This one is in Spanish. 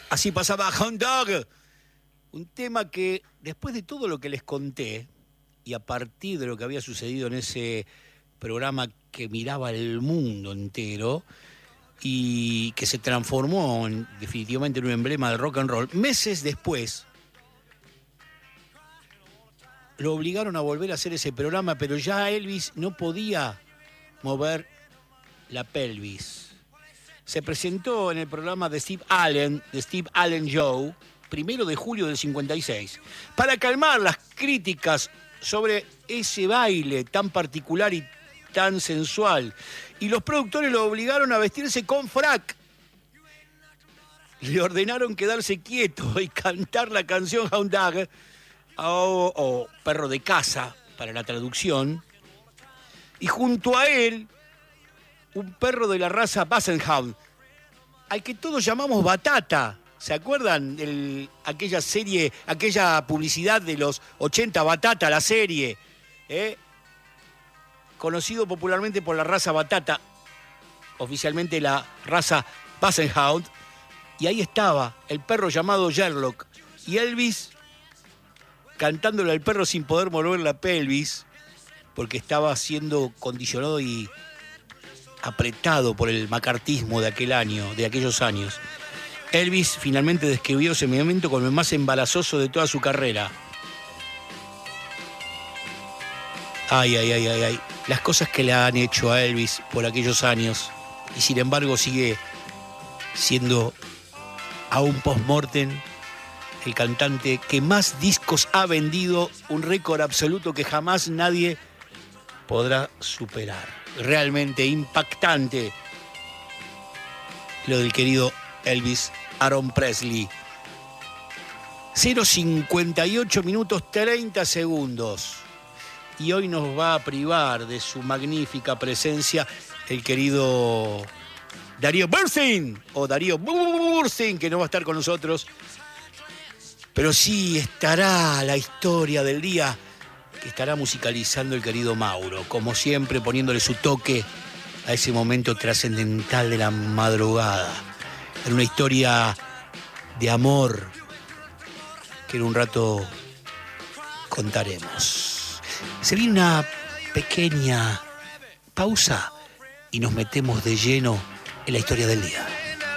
Así pasaba Hound Dog. Un tema que, después de todo lo que les conté, y a partir de lo que había sucedido en ese programa que miraba el mundo entero, y que se transformó definitivamente en un emblema del rock and roll, meses después lo obligaron a volver a hacer ese programa, pero ya Elvis no podía mover la pelvis. Se presentó en el programa de Steve Allen Show, 1 de julio del 56, para calmar las críticas sobre ese baile tan particular y tan sensual. Y los productores lo obligaron a vestirse con frac. Le ordenaron quedarse quieto y cantar la canción Hound Dog, o perro de casa, para la traducción. Y junto a él, un perro de la raza Basset Hound, al que todos llamamos Batata. ¿Se acuerdan de aquella serie, aquella publicidad de los 80, Batata, la serie? Conocido popularmente por la raza Batata, oficialmente la raza Basset Hound. Y ahí estaba el perro llamado Sherlock. Y Elvis cantándole al perro sin poder mover la pelvis, porque estaba siendo condicionado y apretado por el macartismo de aquellos años. Elvis finalmente describió ese momento como el más embarazoso de toda su carrera. Ay. Las cosas que le han hecho a Elvis por aquellos años, y sin embargo sigue siendo, aún post-mortem, el cantante que más discos ha vendido, un récord absoluto que jamás nadie podrá superar. Realmente impactante lo del querido Elvis Aaron Presley. 0:58 minutos 30 segundos. Y hoy nos va a privar de su magnífica presencia el querido Darío Bernstein, que no va a estar con nosotros. Pero sí estará la historia del día, que estará musicalizando el querido Mauro, como siempre poniéndole su toque a ese momento trascendental de la madrugada. Era una historia de amor que en un rato contaremos. Se viene una pequeña pausa y nos metemos de lleno en la historia del día.